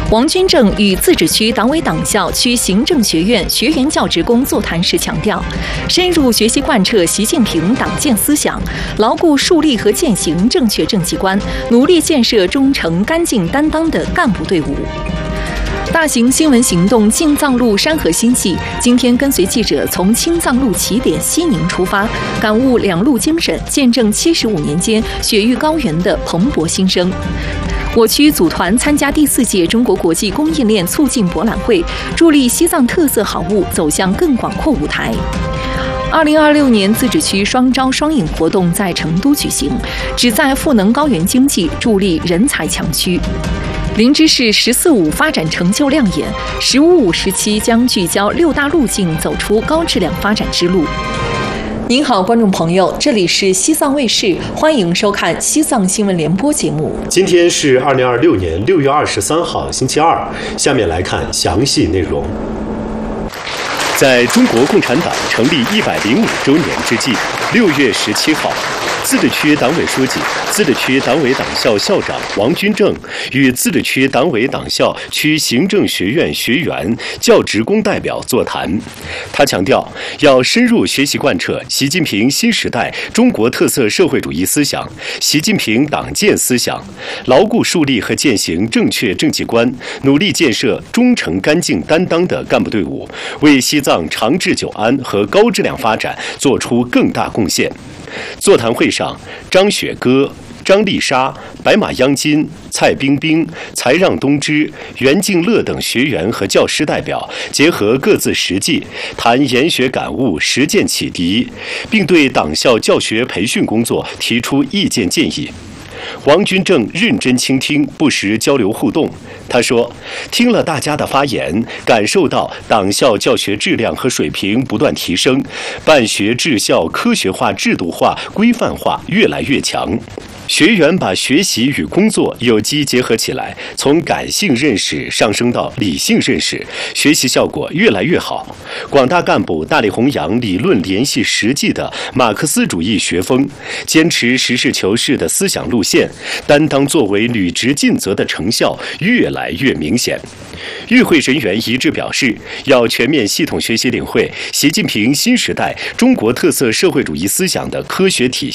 王军正与自治区党委党校区行政学院学员教职工座谈时强调，深入学习贯彻习近平党建思想，牢固树立和践行正确政绩观，努力建设忠诚、干净、担当的干部队伍。大型新闻行动进藏路山河新系今天跟随记者从青藏路起点西宁出发，感悟两路精神，见证75年间雪域高原的蓬勃新生。我区组团参加第4届中国国际供应链促进博览会，助力西藏特色好物走向更广阔舞台。2026年自治区双招双引活动在成都举行，旨在赋能高原经济，助力人才强区。林芝市“14·5”发展成就亮眼，“15·5”时期将聚焦6大路径，走出高质量发展之路。您好，观众朋友，这里是西藏卫视，欢迎收看西藏新闻联播节目。 今天是2026年6月23号，星期二。下面来看详细内容。在中国共产党成立105周年之际，6月17号，自治区党委书记、自治区党委党校校长王军正与自治区党委党校区行政学院学员、教职工代表座谈。他强调，要深入学习贯彻习近平新时代中国特色社会主义思想、习近平党建思想，牢固树立和践行正确政绩观，努力建设忠诚、干净、担当的干部队伍，为西藏长治久安和高质量发展做出更大贡献。座谈会上，张雪歌、张丽莎、白马央金、蔡冰冰、才让东芝、袁静乐等学员和教师代表结合各自实际，谈研学感悟、实践启迪，并对党校教学培训工作提出意见建议。王军正认真倾听，不时交流互动。他说，听了大家的发言，感受到党校教学质量和水平不断提升，办学治校科学化、制度化、规范化越来越强。学员把学习与工作有机结合起来，从感性认识上升到理性认识，学习效果越来越好。广大干部大力弘扬理论联系实际的马克思主义学风，坚持实事求是的思想路线，担当作为履职尽责的成效越来越明显。与会人员一致表示，要全面系统学习领会习近平新时代中国特色社会主义思想的科学体系。